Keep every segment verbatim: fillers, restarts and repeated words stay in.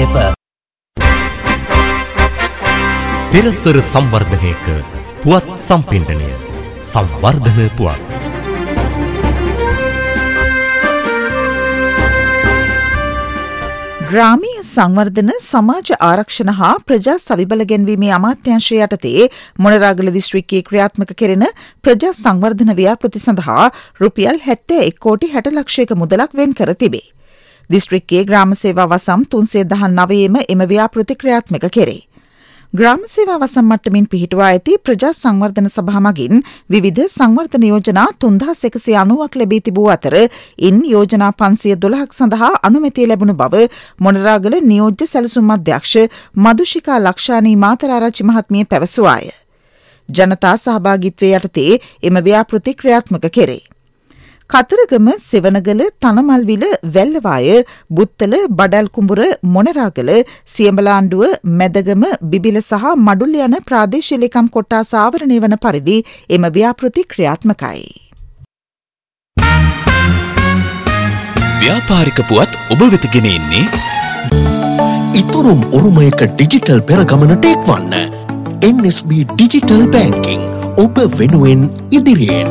ප්‍රතික්ෂේප. පෙරසර සංවර්ධනයක පුවත් සම්පින්ඩනය සංවර්ධන පුවත්. ග්‍රාමීය සංවර්ධන සමාජ ආරක්ෂණ හා ප්‍රජා සවිබල ගැන්වීමේ අමාත්‍යාංශය යටතේ මොනරාගල දිස්ත්‍රික්කයේ ක්‍රියාත්මක කෙරෙන ප්‍රජා සංවර්ධන ව්‍යාපෘති සඳහා රුපියල් හැත්තෑ එක් කෝටි හැට ලක්ෂයක මුදලක් වෙන් කර තිබේ. දිස්ත්‍රික්කයේ ග්‍රාම සේවා වසම් තුන්සිය දහනවයේම එම ව්‍යාපෘති ක්‍රියාත්මක කෙරේ. ග්‍රාම සේවා වසම් මට්ටමින් පිහිටුවා ඇති ප්‍රජා සංවර්ධන සභා මගින් විවිධ සංවර්ධන යෝජනා තුන්දහස් එකසිය අනූවක් ලැබී තිබූ අතර ඉන් යෝජනා පන්සිය දොළහක් සඳහා අනුමැතිය ලැබුණු බව මොනරාගල නියෝජ්‍ය සැලසුම් අධ්‍යක්ෂ මදුෂිකා ලක්ෂානී මාතරාරච්චි මහත්මිය පැවසුවාය. ජනතා සහභාගීත්වය යටතේ එම ව්‍යාපෘති ක්‍රියාත්මක කෙරේ. කතරගම, සෙවනගල, තනමල්විල, වැල්ලවාය, බුත්තල, බඩල් කුඹුර, මොනරාගල, සියඹලාණ්ඩුව, මැදගම, බිබිල සහ මඩුල්ල යන ප්‍රාදේශීය ලේකම් කොට්ටාස ආවරණය වන පරිදි එම ව්‍යාපෘති ක්‍රියාත්මකයි. ව්‍යාපාරික පුවත් ඔබ වෙත ගෙන එන්නේ ඉතුරුම් උරුමයක ඩිජිටල් පෙරගමනට එක්වන්න. එන් එස් බී ඩිජිටල් බැංකිං ඔබ වෙනුවෙන් ඉදිරියෙන්.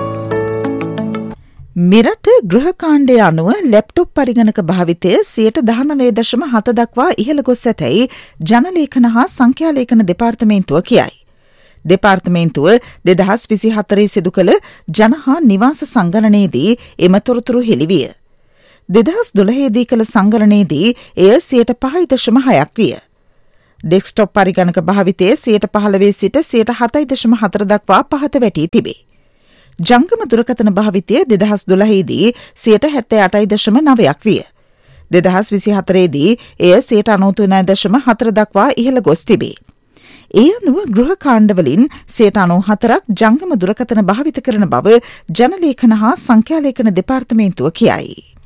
මෙරට ගෘහකාණ්ඩය අනුව ලැප්ටොප් පරිගණක භාවිතය සියයට දහනවය දශම හත දක්වා ඉහළ ගොස් ඇතැයි ජනලේඛන හා සංඛ්‍යාලේඛන දෙපාර්තමේන්තුව කියයි. දෙපාර්තමේන්තුව දෙදහස් විසිහතරේ සිදු කළ ජන හා නිවාස සංගණනයේදී එම තොරතුරු හෙළිවිය. දෙදහස් දොළහේදී කළ සංගණනයේදී එය සියයට පහයි දශම හයක් විය. ඩෙස්ක්ටොප් පරිගණක භාවිතය සියයට පහළවේ සිට සියයට හතයි දශම හතර දක්වා පහත වැටී තිබේ. ජංගම දුරකථන භාවිතය දෙදහස් දොළහේදී සියයට හැත්තෑ අටයි දශම නවයක් විය. දෙදහස් විසිහතරේදී එය සියයට අනූතුනයි දශම හතර දක්වා ඉහළ ගොස් තිබේ. ඒ අනුව ගෘහ කාණ්ඩවලින් සියයට අනූහතරක් ජංගම දුරකථන භාවිත කරන බව ජනලේඛන හා සංඛ්‍යාලේඛන දෙපාර්තමේන්තුව කියයි.